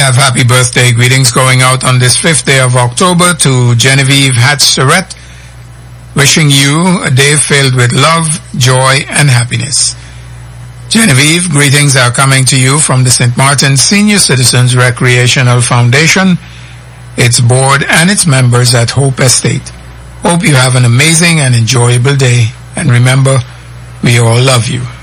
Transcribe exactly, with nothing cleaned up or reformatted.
have happy birthday greetings going out on this fifth day of October to Genevieve Hatch-Surrett, wishing you a day filled with love, joy, and happiness. Genevieve, greetings are coming to you from the Saint Martin Senior Citizens Recreational Foundation, its board, and its members at Hope Estate. Hope you have an amazing and enjoyable day. And remember, we all love you.